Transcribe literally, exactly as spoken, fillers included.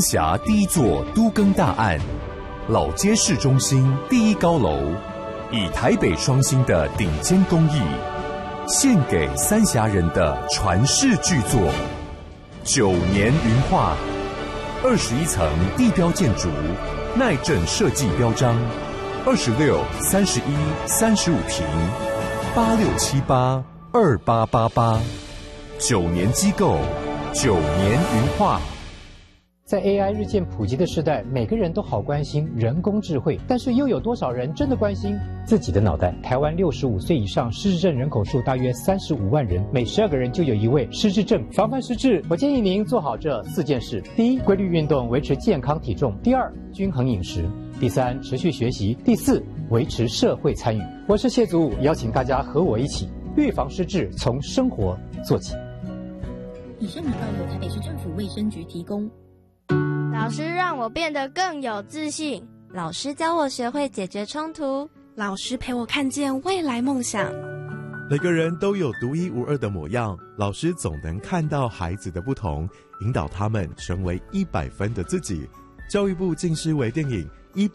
辖第一座都更大案，老街市中心第一高楼，以台北双星的顶尖工艺，献给三峡人的传世巨作九年云画，二十一层地标建筑，耐震设计标章，二十六、三十一、三十五平，八六七八二八八八，九年机构，九年云画。 在 A I 日渐普及的时代，每个人都好关心人工智慧，但是又有多少人真的关心自己的脑袋？台湾六十五岁以上失智症人口数大约三十五万人，每十二个人就有一位失智症。防范失智，我建议您做好这四件事：第一，规律运动，维持健康体重；第二，均衡饮食；第三，持续学习；第四，维持社会参与。我是谢祖武，邀请大家和我一起预防失智，从生活做起。 以上广告由台北市政府卫生局提供。 老师让我变得更有自信， 老师教我学会解决冲突， 老师陪我看见未来梦想。 每个人都有独一无二的模样，老师总能看到孩子的不同，引导他们成为一百分的自己。教育部近视微电影